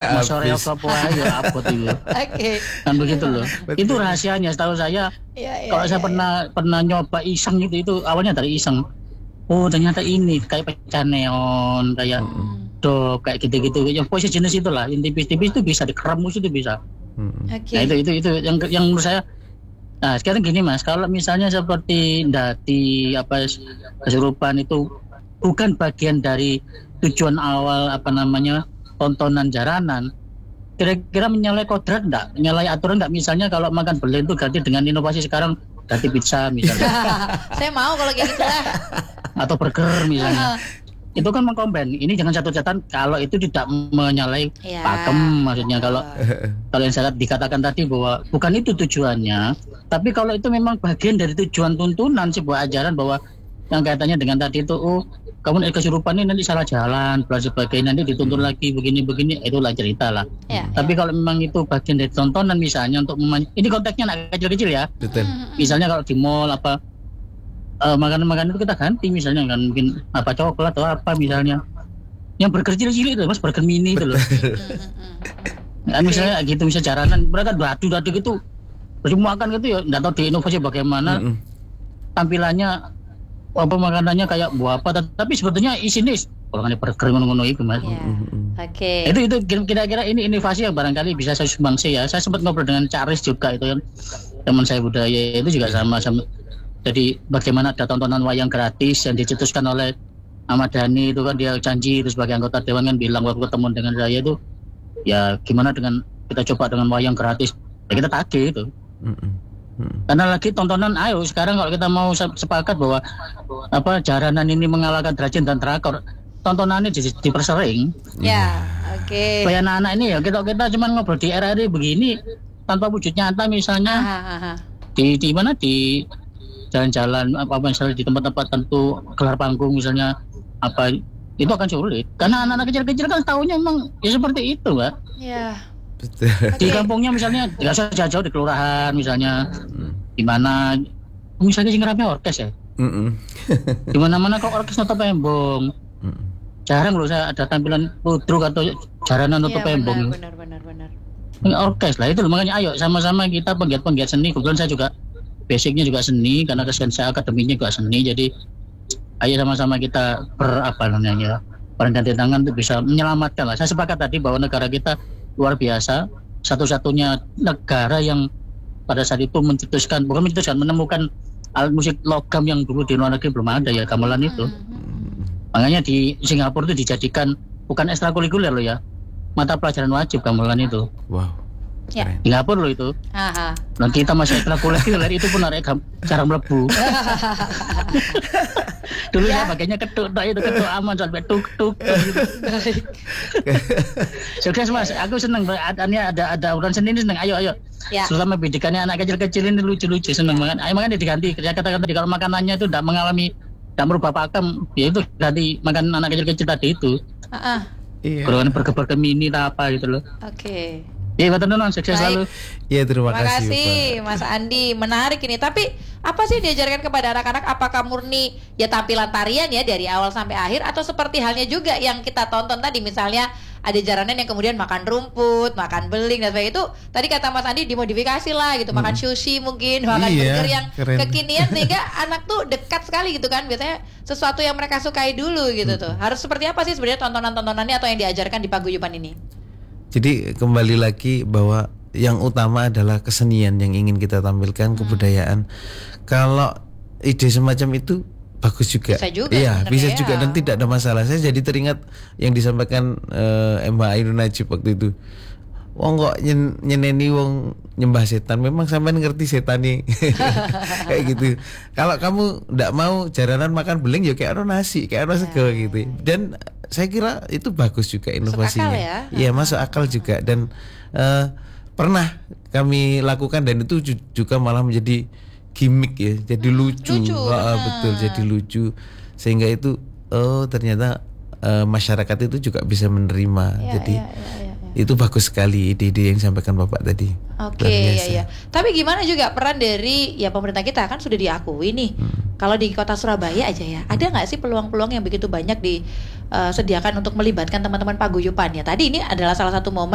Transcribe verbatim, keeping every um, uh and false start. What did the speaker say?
Mau sore apa ya abot itu. Oke. Kan begitu loh. Betul. Itu rahasianya setahu saya. Ya, ya, Kalau ya, saya ya. pernah pernah nyoba iseng itu itu awalnya dari iseng. Oh ternyata ini kayak pecah neon, kayak Hmm. dok, kayak gitu-gitu. Yang posisi jenis itulah, yang tipis-tipis itu bisa dikeremus itu bisa. Mm-mm. Oke. Nah itu itu itu yang yang menurut saya. Nah sekarang gini mas, kalau misalnya seperti ndati apa kesurupan itu bukan bagian dari tujuan awal apa namanya tontonan jaranan, kira-kira menyalahi kodrat enggak? Menyalahi aturan enggak? Misalnya kalau makan belen itu ganti dengan inovasi sekarang ganti pizza misalnya Saya mau kalau kayak gitu lah. atau burger misalnya. Itu kan mengkomben. Ini jangan satu catatan kalau itu tidak menyalahi Ya. pakem maksudnya kalau kalau yang saya dikatakan tadi bahwa bukan itu tujuannya, tapi kalau itu memang bagian dari tujuan tuntunan sebuah ajaran bahwa yang kaitannya dengan tadi itu oh kamu naik kesurupan ini nanti salah jalan dan sebagainya nanti dituntun lagi begini-begini itu lah cerita lah. Ya, Tapi ya. kalau memang itu bagian dari tontonan misalnya untuk memany- ini konteksnya anak kecil-kecil ya. Betul. Misalnya kalau di mall apa eh, makanan-makanan itu kita ganti misalnya kan mungkin apa coklat atau apa misalnya. Yang burger cilik-cilik itu mas burger mini itu loh. Kan misalnya gitu bisa jaranan mereka dadu-dadu gitu terus makan gitu ya nggak tahu diinovasi bagaimana Mm-mm. tampilannya apa makanannya kayak buah apa tapi sebetulnya isinya kalau nggak burger ngono-ngono itu mas. Ya. Oke. Itu itu kira-kira ini inovasi yang barangkali bisa saya sumbangsi ya. Saya sempat ngobrol dengan Caris juga itu kan teman saya budaya itu juga sama sama. Jadi bagaimana ada tontonan wayang gratis yang dicetuskan oleh Ahmad Dhani itu kan dia janji itu sebagai anggota dewan kan bilang waktu ketemu dengan saya itu ya gimana dengan kita coba dengan wayang gratis ya kita tagih itu. Mm-mm. Mm-mm. Karena lagi tontonan ayo sekarang kalau kita mau sepakat bahwa apa jaranan ini mengalahkan Drajen dan Drakor tontonannya di, dipersering. Ya. Oke. Supaya anak-anak ini ya kita kita cuma ngobrol di R R I begini tanpa wujud nyata misalnya Aha, aha. di di mana di jalan-jalan apa misalnya di tempat-tempat tentu gelar panggung misalnya apa itu akan sulit karena anak-anak kecil-kecil kan tahunya memang ya seperti itu mbak. Ya. Betul. Di Oke. kampungnya misalnya nggak usah jauh-jauh di kelurahan misalnya Mm. di mana misalnya sing rame orkes ya Mm-mm. di mana-mana kok orkes noto pembong Mm-mm. jarang loh saya ada tampilan ludruk atau jaranan noto Ya, pembong. benar, benar, benar, benar. Ini orkes lah itu loh, makanya ayo sama-sama kita penggiat-penggiat seni kebetulan saya juga basicnya juga seni karena kesian saya akademinya juga seni jadi ayo sama-sama kita ber apa namanya berganti tangan untuk bisa menyelamatkan lah. Saya sepakat tadi bahwa negara kita luar biasa satu-satunya negara yang pada saat itu mencetuskan bukan mencetuskan menemukan alat musik logam yang dulu di luar negeri belum ada ya gamelan itu. Makanya di Singapura itu dijadikan bukan ekstrakurikuler loh ya mata pelajaran wajib gamelan itu. Wow. Ya. Keren. Singapura loh itu. Aha. Dan kita masih ekstrakurikuler itu pun ada cara melebu. Dulu Ya. saya pakainya ketuk, tak itu ketuk aman sampai tuk tuk. Gitu. Sukses mas, aku seneng. Adanya ada ada urusan seni ini seneng. Ayo ayo. Ya. Terutama bidikannya anak kecil-kecil ini lucu-lucu seneng banget. Ayo makanya diganti. Saya katakan tadi kalau makanannya itu tidak mengalami tidak merubah pakem, ya itu ganti makan anak kecil-kecil tadi itu. Ah, ah. Iya. Golongan burger-burger mini tak apa gitu loh. Oke. Iya betul non sukses Baik. selalu. Iya, terima Terima kasih, kasih Pak. Mas Andi, menarik ini. Tapi apa sih diajarkan kepada anak-anak? Apakah murni ya tampilan tarian ya dari awal sampai akhir atau seperti halnya juga yang kita tonton tadi misalnya ada jaranan yang kemudian makan rumput, makan beling dan sebagainya itu tadi kata Mas Andi dimodifikasi lah gitu, makan sushi mungkin, makan Iya, burger yang keren. kekinian sehingga anak tuh dekat sekali gitu kan. Biasanya sesuatu yang mereka sukai dulu gitu tuh. Harus seperti apa sih sebenarnya tontonan-tontonannya atau yang diajarkan di paguyuban ini? Jadi kembali lagi bahwa yang utama adalah kesenian yang ingin kita tampilkan, kebudayaan. Kalau ide semacam itu bagus juga. Bisa juga Iya, sebenarnya bisa ya. juga dan tidak ada masalah. Saya jadi teringat yang disampaikan eh, Mbak Ainun Najib waktu itu. Wong kok nyen, nyeneni wong nyembah setan, memang sampean ngerti setan nih. Kayak gitu. Kalau kamu ndak mau jaranan makan beling ya kayak ono nasi, kayak ono sego gitu. Dan saya kira itu bagus juga inovasinya. akal ya. Iya, masuk akal juga dan eh, pernah kami lakukan dan itu ju- juga malah menjadi gimmick ya, jadi lucu. lucu, Ah, benar. betul, jadi lucu sehingga itu oh ternyata eh, masyarakat itu juga bisa menerima. Ya, jadi ya, ya, ya, ya. itu bagus sekali ide-ide yang disampaikan Bapak tadi. Oke, Luar ya biasa. ya. Tapi gimana juga peran dari ya pemerintah kita kan sudah diakui nih. Kalau di kota Surabaya aja ya, ada nggak sih peluang-peluang yang begitu banyak disediakan untuk melibatkan teman-teman paguyuban ya? Tadi ini adalah salah satu momen